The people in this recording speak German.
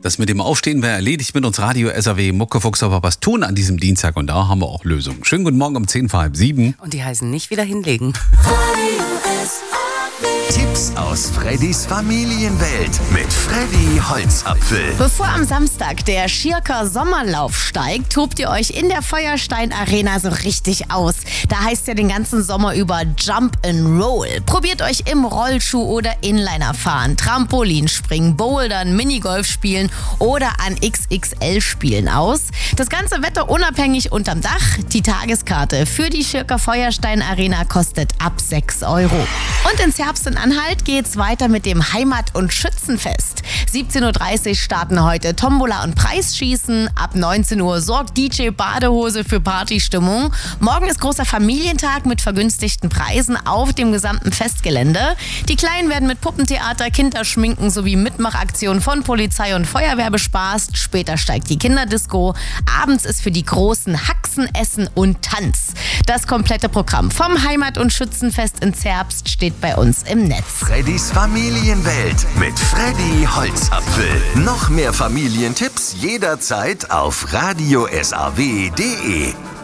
Das mit dem Aufstehen wäre erledigt mit uns Radio SAW Muckefuchs, aber was tun an diesem Dienstag und da haben wir auch Lösungen. Schönen guten Morgen um 10 vor halb 7. Und die heißen nicht wieder hinlegen. Tipps aus Freddys Familienwelt mit Freddy Holzapfel. Bevor am Samstag der Schirker Sommerlauf steigt, tobt ihr euch in der Feuerstein Arena so richtig aus. Da heißt ja den ganzen Sommer über Jump and Roll. Probiert euch im Rollschuh oder Inliner fahren, Trampolin springen, Bouldern, Minigolf spielen oder an XXL spielen aus. Das ganze Wetter unabhängig unterm Dach. Die Tageskarte für die Schirker Feuerstein Arena kostet ab 6 Euro. Und ins Sachsen-Anhalt geht's weiter mit dem Heimat- und Schützenfest. 17.30 Uhr starten heute Tombola und Preisschießen. Ab 19 Uhr sorgt DJ Badehose für Partystimmung. Morgen ist großer Familientag mit vergünstigten Preisen auf dem gesamten Festgelände. Die Kleinen werden mit Puppentheater, Kinderschminken sowie Mitmachaktionen von Polizei und Feuerwehr bespaßt. Später steigt die Kinderdisco. Abends ist für die Großen Haxen, Essen und Tanz. Das komplette Programm vom Heimat- und Schützenfest in Zerbst steht bei uns im Netz. Freddys Familienwelt mit Freddy Holzapfel. Noch mehr Familientipps jederzeit auf radiosaw.de.